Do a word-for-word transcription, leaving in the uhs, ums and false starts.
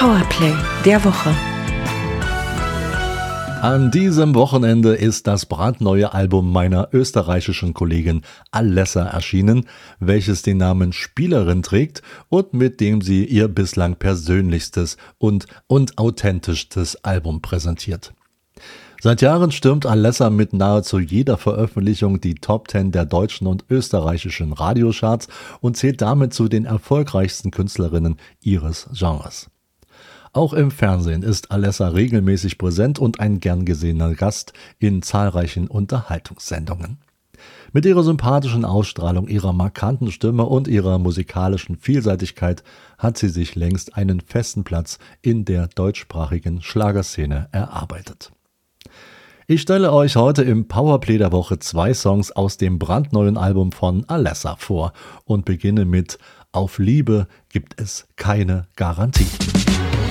Powerplay der Woche. An diesem Wochenende ist das brandneue Album meiner österreichischen Kollegin Alessa erschienen, welches den Namen Spielerin trägt und mit dem sie ihr bislang persönlichstes und, und authentischstes Album präsentiert. Seit Jahren stürmt Alessa mit nahezu jeder Veröffentlichung die Top Ten der deutschen und österreichischen Radiocharts und zählt damit zu den erfolgreichsten Künstlerinnen ihres Genres. Auch im Fernsehen ist Alessa regelmäßig präsent und ein gern gesehener Gast in zahlreichen Unterhaltungssendungen. Mit ihrer sympathischen Ausstrahlung, ihrer markanten Stimme und ihrer musikalischen Vielseitigkeit hat sie sich längst einen festen Platz in der deutschsprachigen Schlagerszene erarbeitet. Ich stelle euch heute im Powerplay der Woche zwei Songs aus dem brandneuen Album von Alessa vor und beginne mit Auf Liebe gibt es keine Garantie.